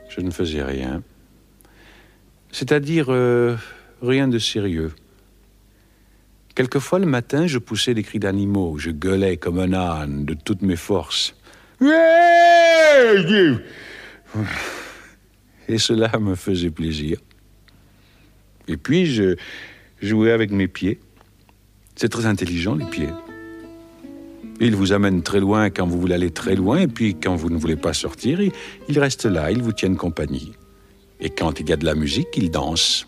je ne faisais rien. C'est-à-dire rien de sérieux. Quelquefois, le matin, je poussais des cris d'animaux. Je gueulais comme un âne de toutes mes forces. Et cela me faisait plaisir. Et puis, je jouais avec mes pieds. C'est très intelligent, les pieds. Ils vous amènent très loin quand vous voulez aller très loin, et puis quand vous ne voulez pas sortir, ils restent là, ils vous tiennent compagnie. Et quand il y a de la musique, ils dansent.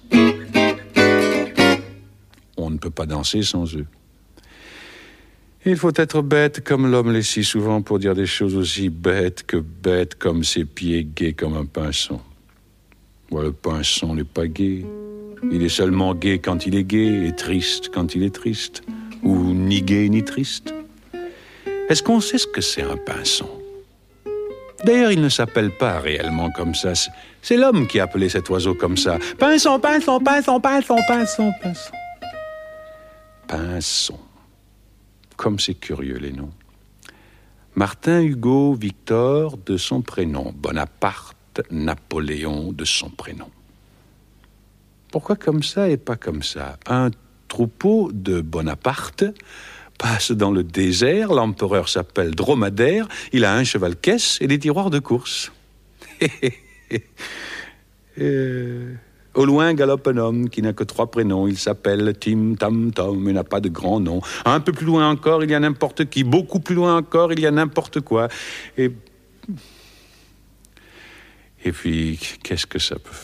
On ne peut pas danser sans eux. Il faut être bête comme l'homme l'est si souvent pour dire des choses aussi bêtes que bêtes comme ses pieds gais comme un pinson. Bon, le pinson n'est pas gai. Il est seulement gai quand il est gai et triste quand il est triste. Ou ni gai ni triste. Est-ce qu'on sait ce que c'est un pinson? D'ailleurs, il ne s'appelle pas réellement comme ça. C'est l'homme qui a appelé cet oiseau comme ça. Pinson, pinson, pinson, pinson, pinson, pinson. Pinson. Comme c'est curieux, les noms. Martin, Hugo, Victor, de son prénom. Bonaparte, Napoléon, de son prénom. Pourquoi comme ça et pas comme ça? Un troupeau de Bonaparte passe dans le désert, l'empereur s'appelle Dromadaire, il a un cheval-caisse et des tiroirs de course. Au loin galope un homme qui n'a que 3 prénoms, il s'appelle Tim Tam Tom et n'a pas de grand nom. Un peu plus loin encore, il y a n'importe qui, beaucoup plus loin encore, il y a n'importe quoi. Et puis, qu'est-ce que ça peut faire?